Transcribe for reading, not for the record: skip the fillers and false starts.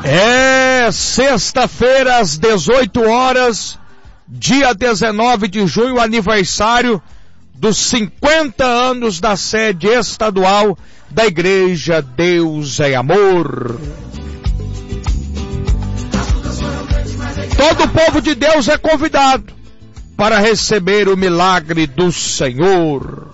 É sexta-feira às 18 horas, dia 19 de junho, aniversário dos 50 anos da sede estadual da Igreja Deus é Amor. Todo o povo de Deus é convidado para receber o milagre do Senhor.